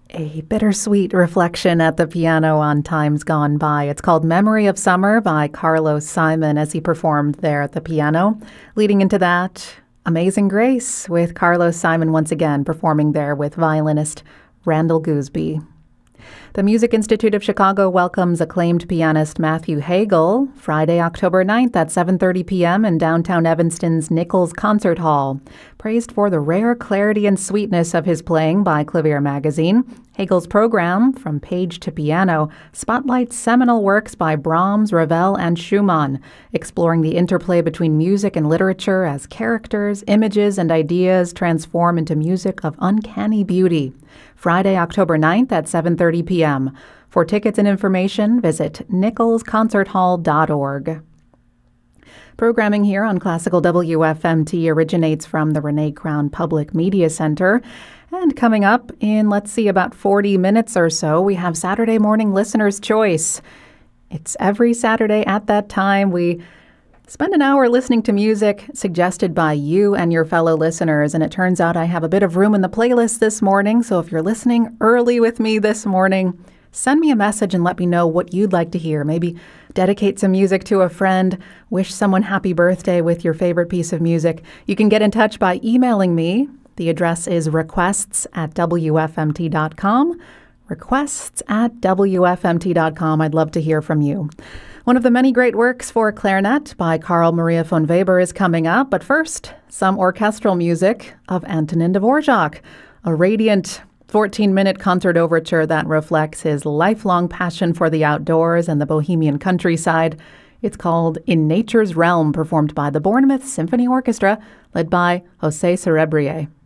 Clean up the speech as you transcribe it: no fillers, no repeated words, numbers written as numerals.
A bittersweet reflection at the piano on times gone by. It's called Memory of Summer by Carlos Simon as he performed there at the piano. Leading into that, Amazing Grace with Carlos Simon once again performing there with violinist Randall Gooseby. The Music Institute of Chicago welcomes acclaimed pianist Matthew Hagel Friday, October 9th at 7:30 p.m. in downtown Evanston's Nichols Concert Hall. Praised for the rare clarity and sweetness of his playing by Clavier Magazine, Hagel's program, From Page to Piano, spotlights seminal works by Brahms, Ravel, and Schumann, exploring the interplay between music and literature as characters, images, and ideas transform into music of uncanny beauty. Friday, October 9th at 7:30 p.m. For tickets and information, visit nicholsconcerthall.org. Programming here on Classical WFMT originates from the Renee Crown Public Media Center. And coming up in, about 40 minutes or so, we have Saturday Morning Listener's Choice. It's every Saturday at that time. We spend an hour listening to music suggested by you and your fellow listeners, and it turns out I have a bit of room in the playlist this morning, so if you're listening early with me this morning, send me a message and let me know what you'd like to hear. Maybe dedicate some music to a friend, wish someone happy birthday with your favorite piece of music. You can get in touch by emailing me. The address is requests@wfmt.com. Requests@wfmt.com. I'd love to hear from you. One of the many great works for clarinet by Carl Maria von Weber is coming up, but first, some orchestral music of Antonin Dvorak, a radiant 14-minute concert overture that reflects his lifelong passion for the outdoors and the Bohemian countryside. It's called In Nature's Realm, performed by the Bournemouth Symphony Orchestra, led by José Cerebrier.